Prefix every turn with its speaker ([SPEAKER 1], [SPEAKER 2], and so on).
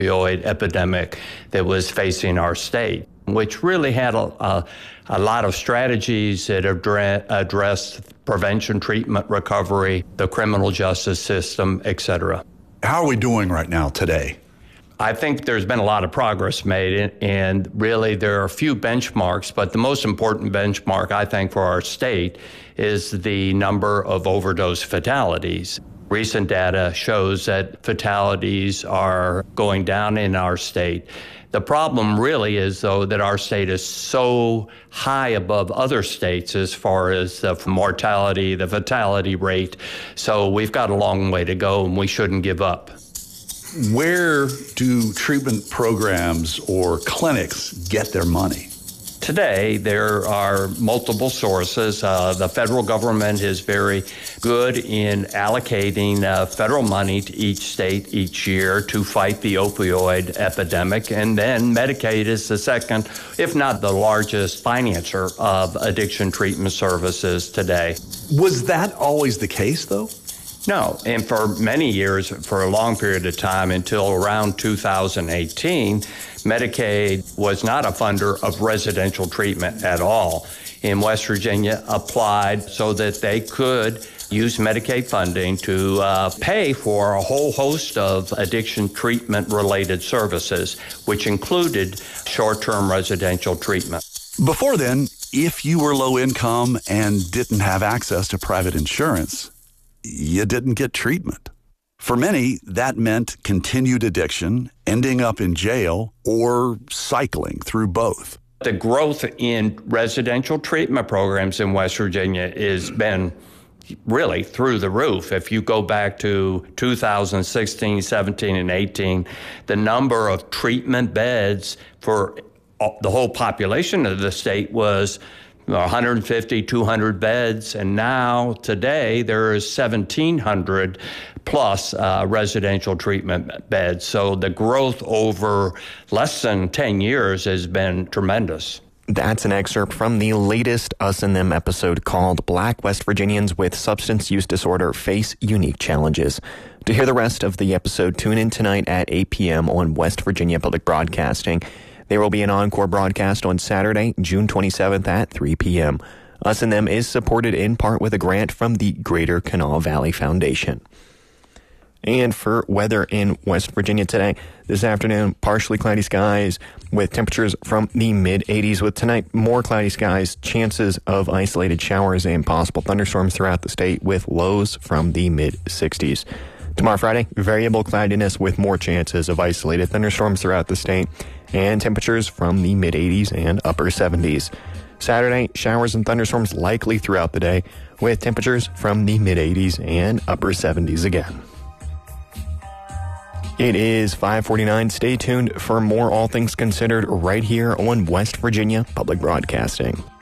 [SPEAKER 1] opioid epidemic that was facing our state, which really had a lot of strategies that addressed prevention, treatment, recovery, the criminal justice system, et cetera.
[SPEAKER 2] How are we doing right now today?
[SPEAKER 1] I think there's been a lot of progress made, and really there are a few benchmarks, but the most important benchmark, I think, for our state is the number of overdose fatalities. Recent data shows that fatalities are going down in our state. The problem really is, though, that our state is so high above other states as far as the mortality, the fatality rate. So we've got a long way to go, and we shouldn't give up.
[SPEAKER 2] Where do treatment programs or clinics get their money?
[SPEAKER 1] Today, there are multiple sources. The federal government is very good in allocating federal money to each state each year to fight the opioid epidemic. And then Medicaid is the second, if not the largest, financer of addiction treatment services today.
[SPEAKER 2] Was that always the case, though?
[SPEAKER 1] No, and for many years, for a long period of time, until around 2018, Medicaid was not a funder of residential treatment at all. In West Virginia, applied so that they could use Medicaid funding to pay for a whole host of addiction treatment-related services, which included short-term residential treatment.
[SPEAKER 2] Before then, if you were low income and didn't have access to private insurance, you didn't get treatment. For many, that meant continued addiction, ending up in jail, or cycling through both.
[SPEAKER 1] The growth in residential treatment programs in West Virginia has been really through the roof. If you go back to 2016, 17, and 18, the number of treatment beds for the whole population of the state was 150, 200 beds, and now today there is 1,700 plus residential treatment beds. So the growth over less than 10 years has been tremendous.
[SPEAKER 3] That's an excerpt from the latest Us and Them episode called Black West Virginians with Substance Use Disorder Face Unique Challenges. To hear the rest of the episode, tune in tonight at 8 p.m. on West Virginia Public Broadcasting. There will be an encore broadcast on Saturday, June 27th at 3 p.m. Us and Them is supported in part with a grant from the Greater Kanawha Valley Foundation. And for weather in West Virginia today, this afternoon, partially cloudy skies with temperatures from the mid-80s. With tonight, more cloudy skies, chances of isolated showers and possible thunderstorms throughout the state with lows from the mid-60s. Tomorrow, Friday, variable cloudiness with more chances of isolated thunderstorms throughout the state and temperatures from the mid-80s and upper 70s. Saturday, showers and thunderstorms likely throughout the day with temperatures from the mid-80s and upper 70s again. It is 5:49. Stay tuned for more All Things Considered right here on West Virginia Public Broadcasting.